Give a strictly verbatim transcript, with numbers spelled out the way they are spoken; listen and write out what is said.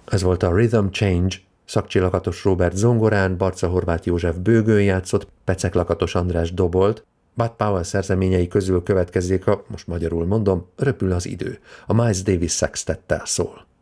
Ez volt a Rhythm Change, Szakcsilakatos Róbert zongorán, Barca Horváth József bőgőn játszott, Pecek Lakatos András dobolt. Bud Powell szerzeményei közül következzék a, most magyarul mondom, Röpül az idő, a Miles Davis Sextettel szól.